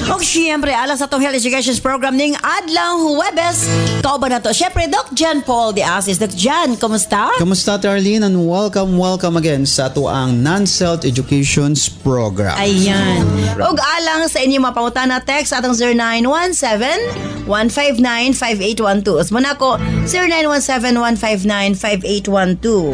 O siyempre, alas sa itong health education program ning Adlang Huwebes. Kauban na to. Siyempre, Doc John Paul de Asis. Doc John, kumusta? Kamusta, Tarlene? And welcome again sa ito ang Non-Health Education program. Ayan. Ug alang sa inyo mapangutana text atong 0917-159-5812. As muna ko, 0917-159-5812.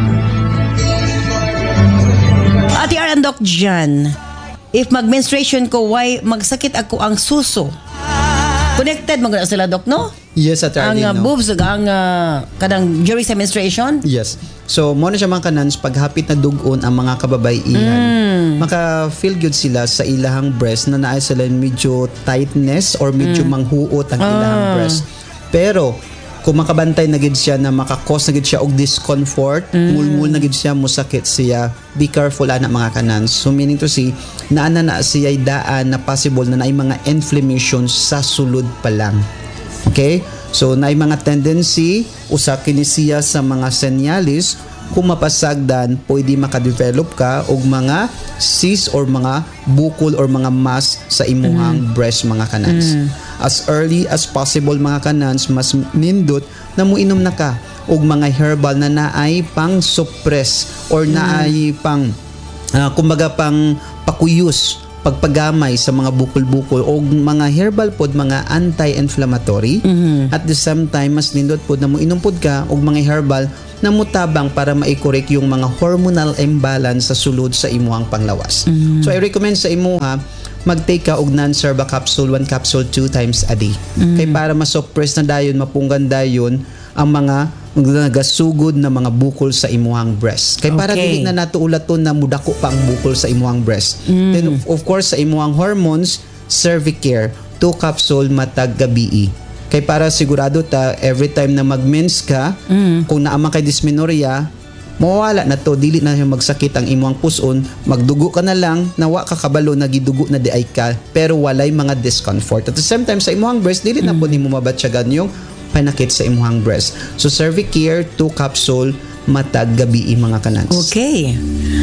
At yaran, Doc John, if mag-menstruation ko, why magsakit ako ang suso? Connected mo na sila, Doc, no? Yes, at Ang boobs, ang kanang during sa menstruation? Yes. So, mo na siya mga kanans, paghapit na dugon ang mga kababaihan, maka-feel good sila sa ilahang breast na naay sila medyo tightness or medyo manghuot ang ilahang breast. Pero, kung makabantay na gid siya na makakos na gid siya og discomfort, mulmul na gid siya, musakit siya, be careful ana mga kanans. So meaning to say, naana na siya daan na possible na naay mga inflammation sa sulod pa lang. Okay? So naay mga tendency usa kini siya sa mga senyalis kung mapasagdan pwede makadevelop ka og mga cyst or mga bukol or mga mass sa imuhang breast mga kanans. As early as possible mga kanans, mas nindot na muinom na ka og mga herbal na naay pang suppress or naay pang kumbaga pang pakuyos pagpagamay sa mga bukol-bukol o mga herbal pod, mga anti-inflammatory. At the same time, mas nindot pod na muinom pod ka og mga herbal na mutabang para ma-correct yung mga hormonal imbalance sa sulod sa imuhang panglawas. So I recommend sa imuha mag-take ka og non-serba capsule, 1 capsule 2 times a day. Kay para ma-suppress na dayon, mapunggan dayon ang mga nagasugod na mga bukol sa imuhang breast. Kay para dili na nato ulaton na mudako pa ang bukol sa imuhang breast. Then of course sa imuhang hormones, Cervicare 2 capsule matag gabi. Kay para sigurado ta every time na mag-mens ka, kung naama kay dysmenorrhea, mawala na to, dili na siya magsakit ang imuhang puson, magdugo ka na lang, nawa ka kabalo na gidugo na di ay ka, pero walay mga discomfort. At the same time sa imuhang breast, dili na po ni mo mabatsyagan yung panakit sa imuhang breast. So Cervicare 2 capsule matag gabi mga kanans. Okay.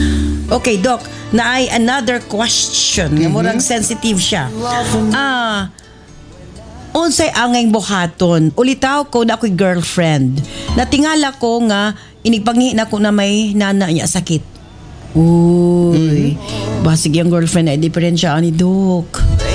Okay, Doc, na ay another question. Murang sensitive siya. Unsay angay buhaton, ulitaw ko na ako'y girlfriend. Natingala ko nga, inigpangi na ko na may nana niya sakit. Uy, basig yung girlfriend ay diferensya ni Doc.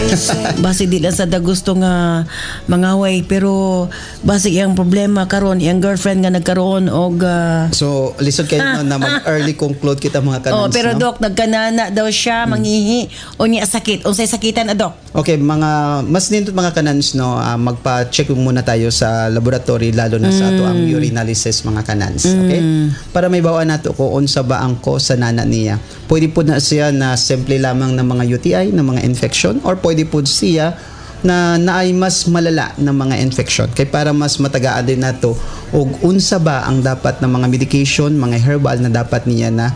Basig di lang sa da gusto nga mangaway, pero basig yung problema karon yung girlfriend nga nagkaroon og so lisod kayo na mag-early conclude kita mga kanans. pero no? Doc, nagkanana daw siya, mangihi o niya sakit. Unsay sakitan na, Doc? Okay, mga mas nindot mga kanans, no, magpa-check muna tayo sa laboratory, lalo na sa ato ang urinalysis mga kanans, okay? Para may bawaan nato kung unsa ba ang cause sa nana niya. Pwede po na siya na simple lamang ng mga UTI, ng mga infection, or pwede po siya na naay mas malala ng mga infection. Kaya para mas matagaan din nato og unsa ba ang dapat na mga medication, mga herbal na dapat niya na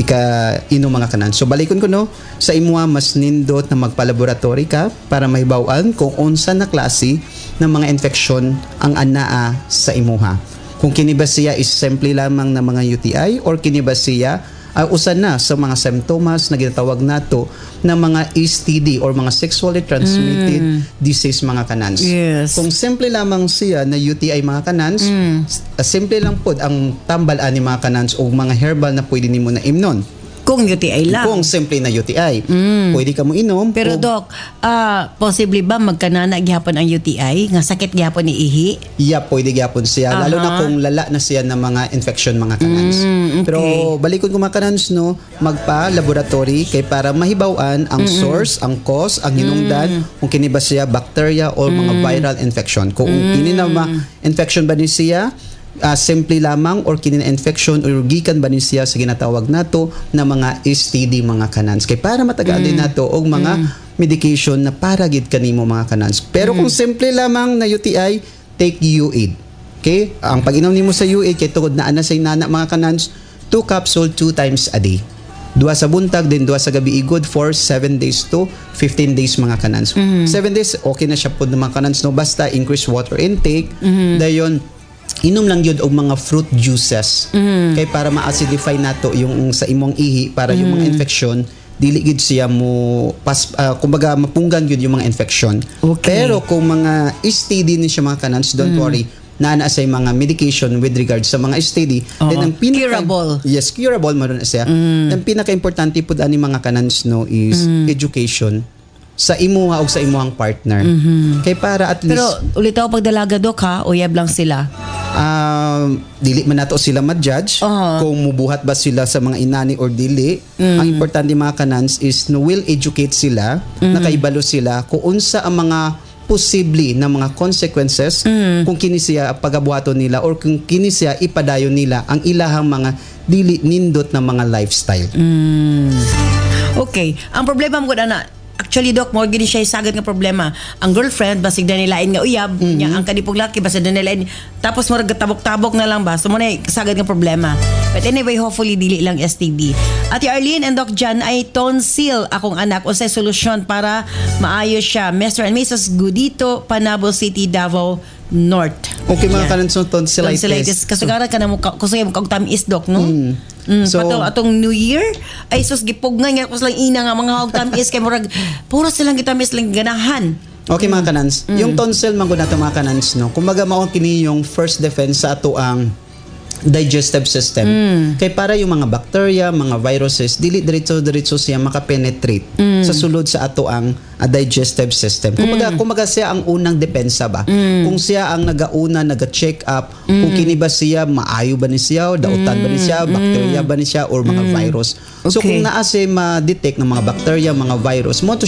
inom mga kanan. So balikon ko no, sa imuha mas nindot na magpa-laboratory ka para mahibaw-an kung unsa na klase ng mga infection ang anaa sa imuha. Kung kini ba siya is simple lamang na mga UTI or kini ba siya usa na sa mga symptoms na ginatawag nato na mga STD or mga sexually transmitted disease mga kanans. Yes. Kung simple lamang siya na UTI mga kanans, simple lang pod ang tambalan ni mga kanans o mga herbal na pwede nimo na imnon. Kung UTI lang. Kung simple na UTI, pwede ka mo inom. Pero Doc, possibly ba magkanana gyapon ang UTI? Nga sakit gyapon ni ihi? Yeah, pwede gyapon siya. Lalo na kung lala na siya ng mga infection mga kanans. Okay. Pero balikon ko mga kanans, no, magpa-laboratory kay para mahibaw-an ang source, ang cause, ang hinungdan, kung kini ba siya bacteria or mga viral infection. Kung kini na infection ba ni siya, simple lamang or kini na infection or gikan ba ni siya sa ginatawag nato na mga STD mga kanans. Kay para matagaan din nato og mga medication na para gid kanimo mga kanans. Pero kung simple lamang na UTI, take UAID. Okay? Ang pag-inom nimo sa UAID kay tungod na ana say nana mga kanans, 2 capsule 2 times a day. 2 sa buntag, then 2 sa gabi, good for 7 days to 15 days mga kanans. 7 days, okay na siya po mga kanans, no? Basta increase water intake, dayon inom lang yun og mga fruit juices kay para ma-acidify nato yung sa imong ihi para yung mga infection dili gid siya mo kumbaga mapunggan gyud yung mga infection. Okay. Pero kung mga STD ni siya mga kanans, don't worry, naa sa mga medication with regards sa mga STD. Then ang Curable. Yes, curable man siya. Ang pinaka-importante pud ani mga kanans no is education sa imuha o sa imuhang partner. Kay para at least Pero ulitaw pagdalaga Dok ha, uyab lang sila. dili man nato sila ma-judge kung mubuhat ba sila sa mga inani or dili. Ang importante mga kanans is no will educate sila, nakaibalo sila kung unsa ang mga posible na mga consequences kung kini siya pagabuhaton nila or kung kini siya ipadayon nila ang ilahang mga dili nindot na mga lifestyle. Okay, ang problema mo na actually Doc, mo gini siya isagad nga problema. Ang girlfriend basig na nilain nga uyab, nya ang kanipong laki basig na nilain. Tapos mo tabok-tabok na lang ba? So mo na isagad nga problema. But anyway, hopefully dili lang STD. Ate Arlene and Doc Jan ay tonsil akong anak o sa solusyon para maayos siya. Mr. and Mrs. Gudito, Panabo City, Davao North. Okay mga kanans no tonsillitis. Kasagaran ka na mo kusay mo kag tamis Doc, no? So atong New Year ay sus gipugngay nga kus lang ina nga mga hog tamis kay murag puro silang gitamis lang ganahan. Okay mga kanans, yung tonsil man gud nato mga kanans no. Kumaga mao kini yung first defense sa ato ang digestive system. Kay para yung mga bacteria, mga viruses, dili diretso siya makapenetrate sa sulod sa ato ang digestive system. Kumaga siya ang unang depensa ba? Kung siya ang nagauna, naga-check up, kung kini ba siya, maayo ba ni siya, dautan ba ni siya, bacteria ba ni siya, or mga virus. So kung naa siya ma-detect ng mga bacteria, mga virus, mo to